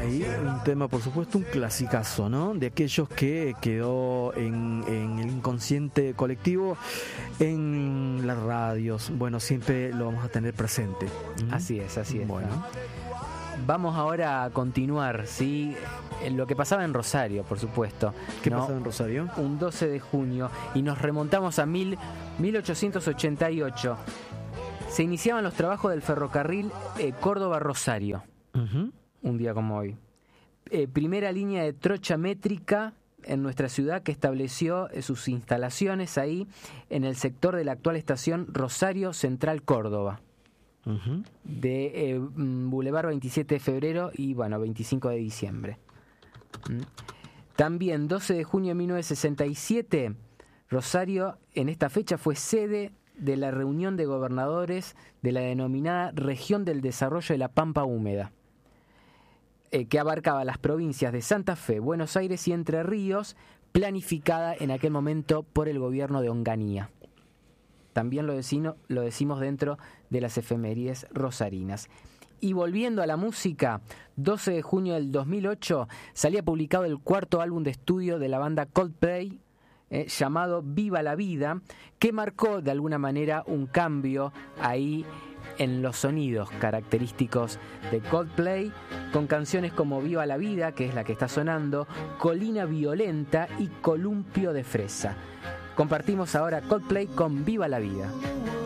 ahí un tema, por supuesto, un clasicazo, ¿no? De aquellos que quedó en el inconsciente colectivo, en las radios. Bueno, siempre lo vamos a tener presente. Así es. Bueno. ¿No? Vamos ahora a continuar, ¿sí? En lo que pasaba en Rosario, por supuesto. ¿Qué ¿no? pasaba en Rosario? Un 12 de junio y nos remontamos a 1888. Se iniciaban los trabajos del ferrocarril Córdoba-Rosario. Uh-huh. Un día como hoy. Primera línea de trocha métrica en nuestra ciudad que estableció sus instalaciones ahí en el sector de la actual estación Rosario Central Córdoba. Uh-huh. De Boulevard 27 de febrero y 25 de diciembre. También 12 de junio de 1967, Rosario en esta fecha fue sede de la reunión de gobernadores de la denominada Región del Desarrollo de la Pampa Húmeda, que abarcaba las provincias de Santa Fe, Buenos Aires y Entre Ríos, planificada en aquel momento por el gobierno de Onganía. También lo decimos dentro de las efemérides rosarinas. Y volviendo a la música, 12 de junio del 2008 salía publicado el cuarto álbum de estudio de la banda Coldplay, llamado Viva la Vida, que marcó de alguna manera un cambio ahí en los sonidos característicos de Coldplay, con canciones como Viva la Vida, que es la que está sonando, Colina Violenta y Columpio de Fresa. Compartimos ahora Coldplay con Viva la Vida.